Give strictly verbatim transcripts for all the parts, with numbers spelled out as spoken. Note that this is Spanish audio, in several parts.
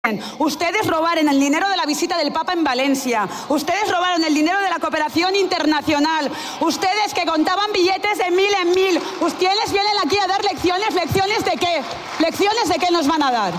Ustedes robaron el dinero de la visita del Papa en Valencia. Ustedes robaron el dinero de la cooperación internacional. Ustedes que contaban billetes de mil en mil. Ustedes vienen aquí a dar lecciones. ¿Lecciones de qué? ¿Lecciones de qué nos van a dar?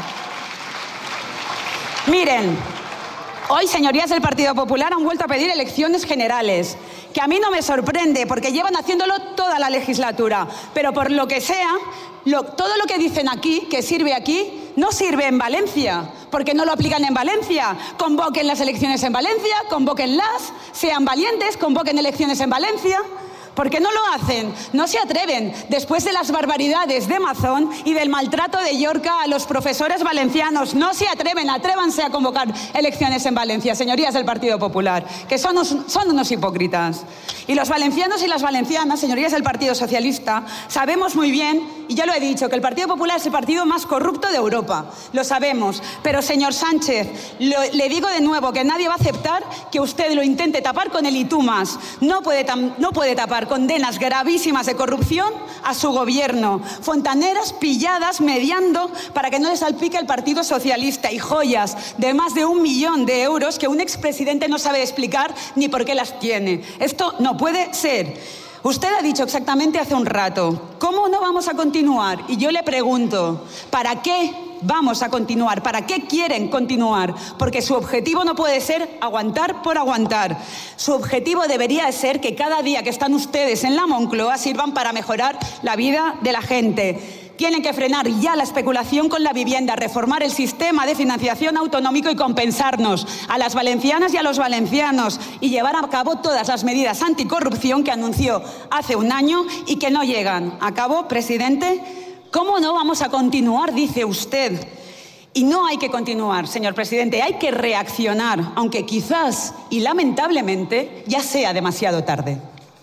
Miren, hoy, señorías del Partido Popular, han vuelto a pedir elecciones generales, que a mí no me sorprende, porque llevan haciéndolo toda la legislatura. Pero por lo que sea, lo, todo lo que dicen aquí, que sirve aquí, no sirve en Valencia, porque no lo aplican en Valencia. Convoquen las elecciones en Valencia, convóquenlas, sean valientes, convoquen elecciones en Valencia. ¿Por qué no lo hacen? No se atreven, después de las barbaridades de Mazón y del maltrato de Llorca a los profesores valencianos. No se atreven, atrévanse a convocar elecciones en Valencia, señorías del Partido Popular, que son unos, son unos hipócritas. Y los valencianos y las valencianas, señorías del Partido Socialista, sabemos muy bien, y ya lo he dicho, que el Partido Popular es el partido más corrupto de Europa. Lo sabemos. Pero, señor Sánchez, lo, le digo de nuevo que nadie va a aceptar que usted lo intente tapar con el y tú más. No puede, no puede tapar condenas gravísimas de corrupción a su gobierno, fontaneras pilladas mediando para que no le salpique el Partido Socialista y joyas de más de un millón de euros que un expresidente no sabe explicar ni por qué las tiene. Esto no puede ser. Usted ha dicho exactamente hace un rato, ¿cómo no vamos a continuar? Y yo le pregunto, ¿para qué vamos a continuar? ¿Para qué quieren continuar? Porque su objetivo no puede ser aguantar por aguantar. Su objetivo debería ser que cada día que están ustedes en la Moncloa sirvan para mejorar la vida de la gente. Tienen que frenar ya la especulación con la vivienda, reformar el sistema de financiación autonómico y compensarnos a las valencianas y a los valencianos y llevar a cabo todas las medidas anticorrupción que anunció hace un año y que no llegan a cabo, presidente. ¿Cómo no vamos a continuar?, dice usted. Y no hay que continuar, señor presidente, hay que reaccionar, aunque quizás y lamentablemente ya sea demasiado tarde.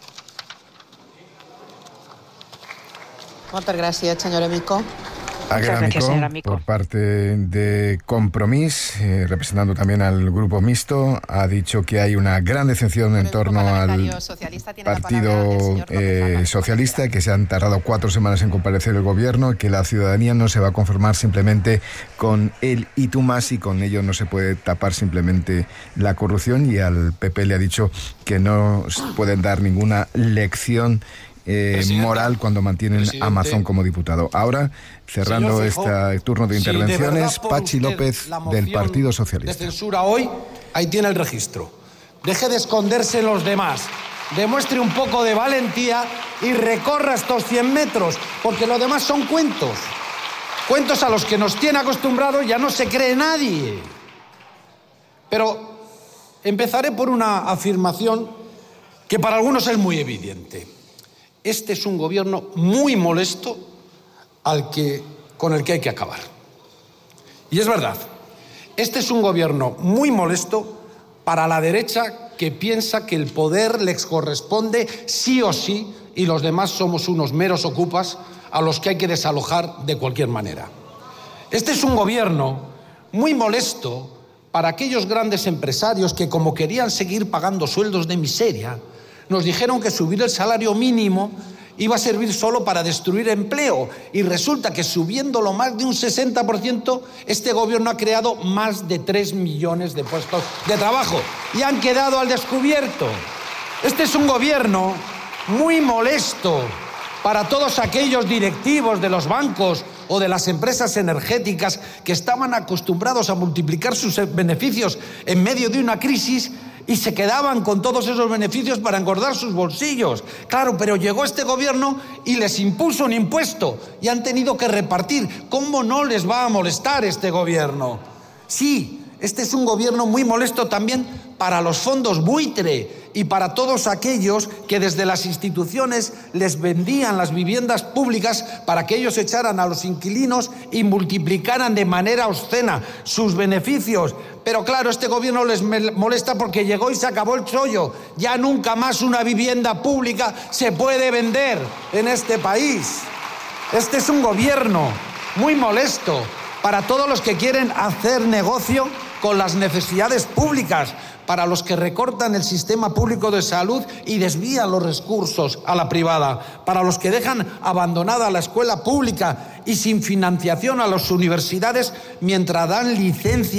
Moltes gràcies, senyora Micó. Muchas gracias, señora Micó. Por parte de Compromís, eh, representando también al Grupo Mixto, ha dicho que hay una gran decepción en torno al Partido eh, Socialista, que se han tardado cuatro semanas en comparecer el Gobierno, que la ciudadanía no se va a conformar simplemente con el y tú más, y con ello no se puede tapar simplemente la corrupción, y al P P le ha dicho que no pueden dar ninguna lección Eh, moral cuando mantienen Presidente. a Mazón como diputado. Ahora, cerrando este turno de intervenciones, si de Pachi López, del Partido Socialista. De censura hoy, ahí tiene el registro. Deje de esconderse en los demás. Demuestre un poco de valentía y recorra estos cien metros, porque lo demás son cuentos. Cuentos a los que nos tiene acostumbrados, ya no se cree nadie. Pero empezaré por una afirmación que para algunos es muy evidente. Este es un gobierno muy molesto al que, con el que hay que acabar. Y es verdad, este es un gobierno muy molesto para la derecha, que piensa que el poder les corresponde sí o sí y los demás somos unos meros ocupas a los que hay que desalojar de cualquier manera. Este es un gobierno muy molesto para aquellos grandes empresarios que, como querían seguir pagando sueldos de miseria, nos dijeron que subir el salario mínimo iba a servir solo para destruir empleo, y resulta que subiéndolo más de un sesenta por ciento, este gobierno ha creado más de tres millones de puestos de trabajo y han quedado al descubierto. Este es un gobierno muy molesto para todos aquellos directivos de los bancos o de las empresas energéticas que estaban acostumbrados a multiplicar sus beneficios en medio de una crisis y se quedaban con todos esos beneficios para engordar sus bolsillos. Claro, pero llegó este gobierno y les impuso un impuesto y han tenido que repartir. ¿Cómo no les va a molestar este gobierno? Sí, este es un gobierno muy molesto también para los fondos buitre y para todos aquellos que desde las instituciones les vendían las viviendas públicas para que ellos echaran a los inquilinos y multiplicaran de manera obscena sus beneficios. Pero claro, este gobierno les molesta porque llegó y se acabó el chollo. Ya nunca más una vivienda pública se puede vender en este país. Este es un gobierno muy molesto para todos los que quieren hacer negocio con las necesidades públicas, para los que recortan el sistema público de salud y desvían los recursos a la privada, para los que dejan abandonada la escuela pública y sin financiación a las universidades mientras dan licencia